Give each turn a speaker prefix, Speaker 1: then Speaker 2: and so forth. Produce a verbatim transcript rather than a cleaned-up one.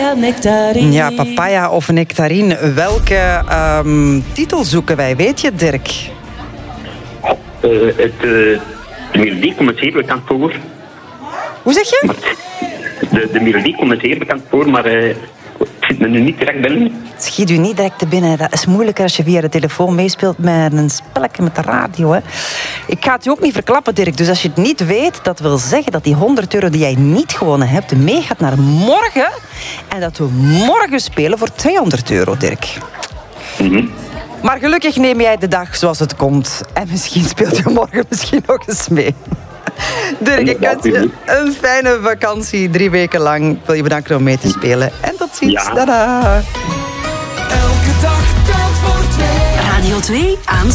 Speaker 1: Ja, papaya of nectarine. Welke um, titel zoeken wij? Weet je, Dirk?
Speaker 2: Uh, het, uh, de melodie komt zeer bekend voor.
Speaker 1: Hoe zeg je?
Speaker 2: Maar de, de melodie komt zeer bekend voor, maar uh, het zit me nu niet direct binnen.
Speaker 1: Het schiet u niet direct te binnen. Dat is moeilijker als je via de telefoon meespeelt met een spelletje met de radio. Hè. Ik ga het u ook niet verklappen, Dirk. Dus als je het niet weet, dat wil zeggen dat die honderd euro die jij niet gewonnen hebt, meegaat naar morgen. En dat we morgen spelen voor tweehonderd euro, Dirk.
Speaker 2: Mm-hmm.
Speaker 1: Maar gelukkig neem jij de dag zoals het komt. En misschien speelt je morgen misschien nog eens mee. Dirk, ik wens je een fijne vakantie, drie weken lang. Ik wil je bedanken om mee te spelen. En tot ziens. Ja. Tada.
Speaker 3: Elke dag telt voor twee. Radio twee aan